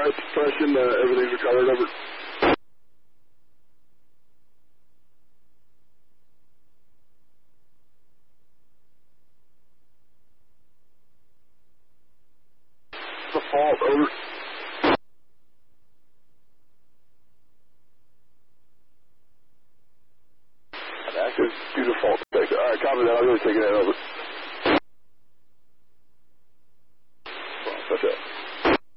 right, suppression, everything's recovered, over. Default, over. Active, do default. All right, copy that. I'll go take it out, over.